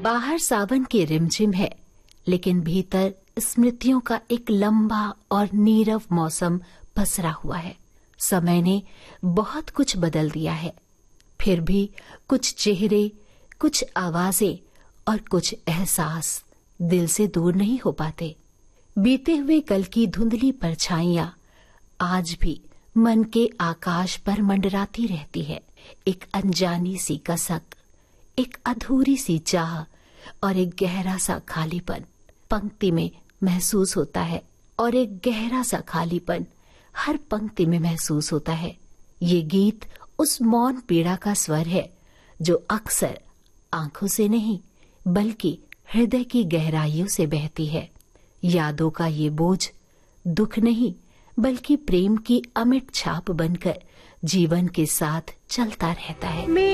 बाहर सावन की रिमझिम है, लेकिन भीतर स्मृतियों का एक लंबा और नीरव मौसम पसरा हुआ है। समय ने बहुत कुछ बदल दिया है, फिर भी कुछ चेहरे, कुछ आवाजें और कुछ एहसास दिल से दूर नहीं हो पाते। बीते हुए कल की धुंधली परछाइयां आज भी मन के आकाश पर मंडराती रहती है। एक अनजानी सी कसक, एक अधूरी सी चाह और एक गहरा सा खालीपन पंक्ति में महसूस होता है, और एक गहरा सा खालीपन हर पंक्ति में महसूस होता है। ये गीत उस मौन पीड़ा का स्वर है जो अक्सर आंखों से नहीं बल्कि हृदय की गहराइयों से बहती है। यादों का ये बोझ दुख नहीं बल्कि प्रेम की अमिट छाप बनकर जीवन के साथ चलता रहता है।